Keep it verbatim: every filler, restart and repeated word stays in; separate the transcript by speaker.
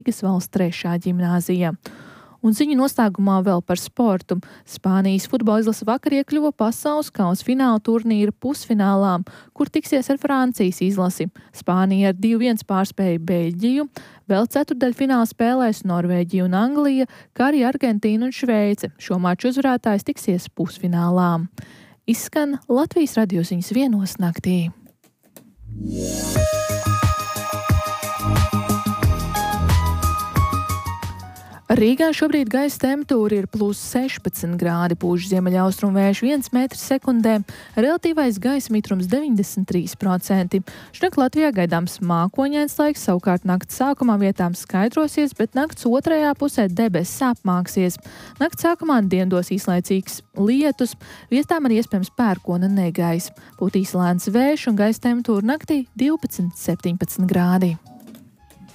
Speaker 1: Rīgas valsts trešā ģimnāzija. Un ziņu noslēgumā vēl par sportu. Spānijas futbola izlase vakar iekļuva pasaules kausa fināla turnīra pusfinālā, kur tiksies ar Francijas izlasi. Spānija ar divi viens pārspēja Beļģiju, vēl ceturtdaļfinālā spēlēs Norvēģija un Anglija, kā arī Argentīna un Šveice. Šo maču uzvarētājs tiksies pusfinālā. Izskan Latvijas radio ziņas vienos naktī. Rīgā šobrīd gaisa temperatūra ir plus sešpadsmit grādi, pūš ziemeļaustrumu vējš viens metrs sekundē, relatīvais gaisa mitrums deviņdesmit trīs procenti. Šonakt Latvijā gaidāms mākoņains laiks, savukārt nakts sākumā vietām skaidrosies, bet nakts otrajā pusē debesis apmāksies. Nakts sākumā diendos īslaicīgs lietus, vietām arī iespējams pērkona negaiss. Pūtīs lēns vējš un gaisa temperatūra naktī divpadsmit septiņpadsmit grādi.